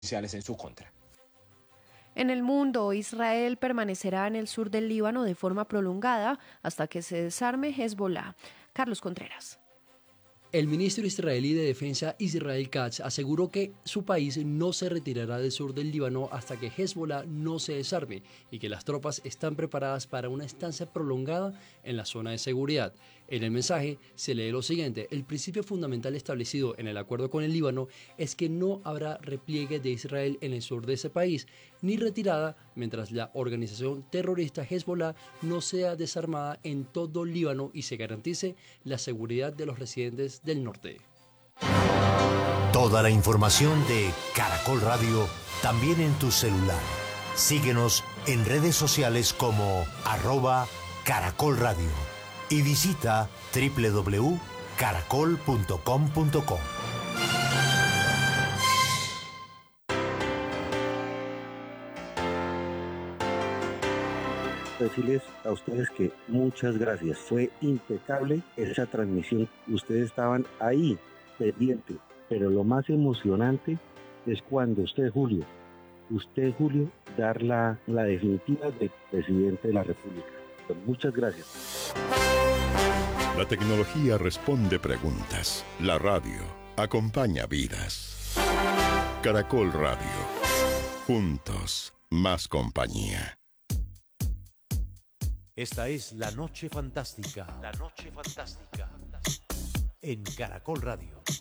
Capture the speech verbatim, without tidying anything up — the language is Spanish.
en su contra. En el mundo, Israel permanecerá en el sur del Líbano de forma prolongada hasta que se desarme Hezbollah. Carlos Contreras. El ministro israelí de Defensa Israel Katz aseguró que su país no se retirará del sur del Líbano hasta que Hezbollah no se desarme y que las tropas están preparadas para una estancia prolongada en la zona de seguridad. En el mensaje se lee lo siguiente: el principio fundamental establecido en el acuerdo con el Líbano es que no habrá repliegue de Israel en el sur de ese país, ni retirada mientras la organización terrorista Hezbollah no sea desarmada en todo el Líbano y se garantice la seguridad de los residentes del norte. Toda la información de Caracol Radio también en tu celular. Síguenos en redes sociales como arroba Caracol Radio y visita doble u doble u doble u punto caracol punto com punto co. Decirles a ustedes que muchas gracias. Fue impecable esa transmisión. Ustedes estaban ahí, pendientes. Pero lo más emocionante es cuando usted, Julio, usted, Julio, dar la, la definitiva de presidente de la República. Pues muchas gracias. La tecnología responde preguntas. La radio acompaña vidas. Caracol Radio. Juntos, más compañía. Esta es La Noche Fantástica. La Noche Fantástica. En Caracol Radio.